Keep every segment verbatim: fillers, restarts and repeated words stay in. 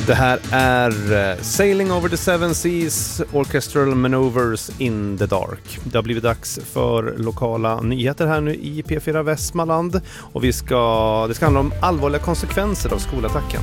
Det här är Sailing Over the Seven Seas, Orchestral Maneuvers in the Dark. Det har blivit dags för lokala nyheter här nu i P fyra Västmanland. Och vi ska, det ska handla om allvarliga konsekvenser av skolattacken.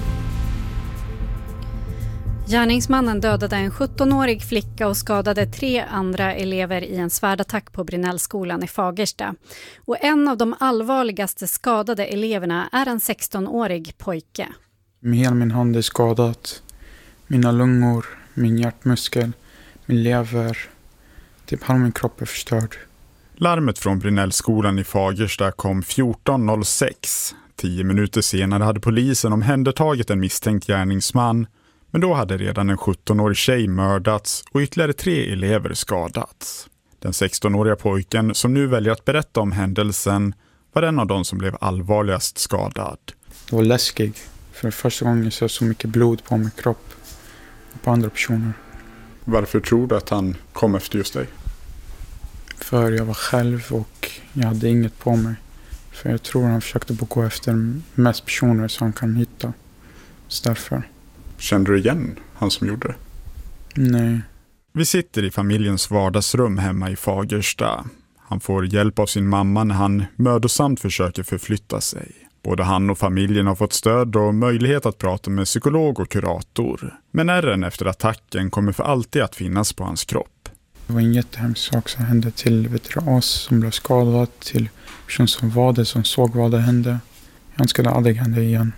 Gärningsmannen dödade en sjuttonårig flicka och skadade tre andra elever i en svärdattack på Brinellskolan i Fagersta. Och en av de allvarligaste skadade eleverna är en sextonårig pojke. Hela min hand är skadat. Mina lungor, min hjärtmuskel, min lever. Typ halva min kropp är förstörd. Larmet från Brinellskolan i Fagersta kom fjorton noll sex. Tio minuter senare hade polisen omhändertagit en misstänkt gärningsman. Men då hade redan en sjuttonårig tjej mördats och ytterligare tre elever skadats. Den sextonåriga pojken som nu väljer att berätta om händelsen var en av de som blev allvarligast skadad. Det var läskigt. För första gången så så mycket blod på min kropp och på andra personer. Varför tror du att han kom efter just dig? För jag var själv och jag hade inget på mig. För jag tror han försökte gå efter mest personer som han kan hitta. Så därför. Kände du igen han som gjorde det? Nej. Vi sitter i familjens vardagsrum hemma i Fagersta. Han får hjälp av sin mamma när han mödosamt försöker förflytta sig. Både han och familjen har fått stöd och möjlighet att prata med psykolog och kurator. Men ärren efter attacken kommer för alltid att finnas på hans kropp. Det var en jättehemsk sak som hände till veteran som blev skadad, till person som var det, som såg vad det hände. Jag önskade aldrig hända igen.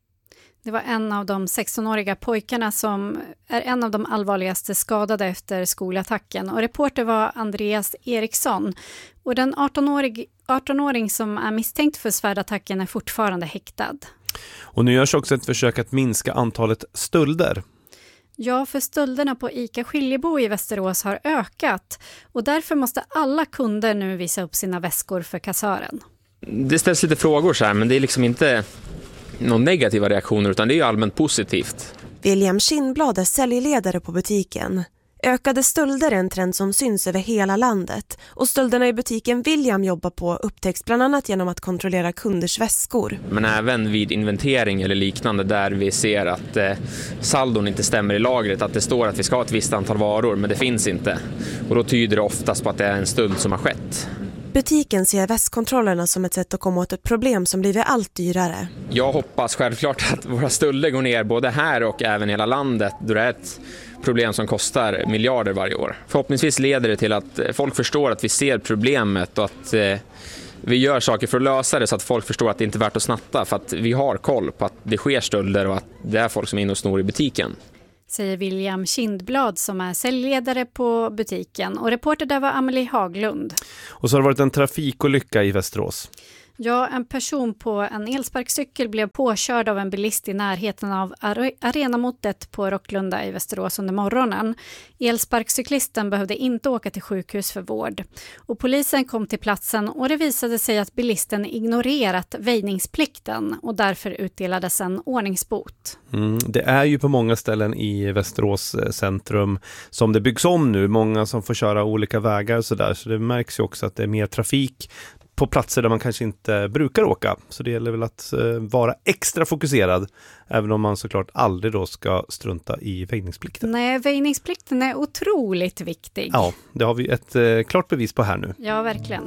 Det var en av de sextonåriga pojkarna som är en av de allvarligaste skadade efter skolattacken. Och reporter var Andreas Eriksson. Och den arton-årig, arton-åring som är misstänkt för svärdattacken är fortfarande häktad. Och nu görs också ett försök att minska antalet stölder. Ja, för stölderna på ICA Skiljebo i Västerås har ökat. Och därför måste alla kunder nu visa upp sina väskor för kassören. Det ställs lite frågor så här, men det är liksom inte någon negativa reaktioner utan det är ju allmänt positivt. William Kindblad är säljledare på butiken. Ökade stölder är en trend som syns över hela landet och stölderna i butiken William jobbar på upptäcks bland annat genom att kontrollera kunders väskor. Men även vid inventering eller liknande där vi ser att eh, saldon inte stämmer i lagret, att det står att vi ska ha ett visst antal varor men det finns inte. Och då tyder det oftast på att det är en stöld som har skett. Butiken ser väskkontrollerna som ett sätt att komma åt ett problem som blivit allt dyrare. Jag hoppas självklart att våra stölder går ner både här och även i hela landet då det är ett problem som kostar miljarder varje år. Förhoppningsvis leder det till att folk förstår att vi ser problemet och att eh, vi gör saker för att lösa det så att folk förstår att det inte är värt att snatta för att vi har koll på att det sker stölder och att det är folk som är inne och snor i butiken. Säger William Kindblad som är säljledare på butiken. Och reporter där var Amelie Haglund. Och så har det varit en trafikolycka i Västerås. Ja, en person på en elsparkcykel blev påkörd av en bilist i närheten av Arenamotet på Rocklunda i Västerås under morgonen. Elsparkcyklisten behövde inte åka till sjukhus för vård. Och polisen kom till platsen och det visade sig att bilisten ignorerat väjningsplikten och därför utdelades en ordningsbot. Mm, det är ju på många ställen i Västerås centrum som det byggs om nu. Många som får köra olika vägar och sådär. Så det märks ju också att det är mer trafik på platser där man kanske inte brukar åka. Så det gäller väl att eh, vara extra fokuserad även om man såklart aldrig då ska strunta i väjningsplikten. Nej, väjningsplikten är otroligt viktig. Ja, det har vi ett eh, klart bevis på här nu. Ja, verkligen.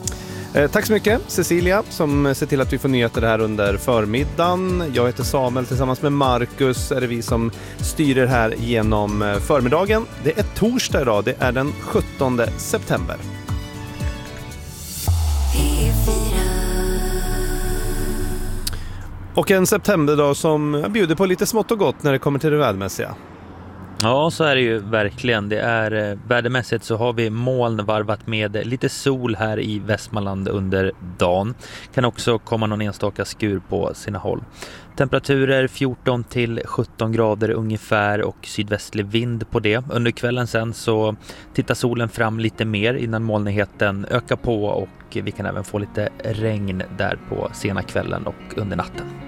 Eh, tack så mycket Cecilia som ser till att vi får nyheter här under förmiddagen. Jag heter Samuel, tillsammans med Marcus är det vi som styrer här genom förmiddagen. Det är torsdag idag, det är den sjuttonde september. Och en septemberdag som bjuder på lite smått och gott när det kommer till det vädermässiga. Ja, så är det ju verkligen. Det är eh, vädermässigt så har vi moln varvat med lite sol här i Västmanland under dagen. Kan också komma någon enstaka skur på sina håll. Temperaturer fjorton till sjutton grader ungefär och sydvästlig vind på det. Under kvällen sen så tittar solen fram lite mer innan molnigheten ökar på och vi kan även få lite regn där på sena kvällen och under natten.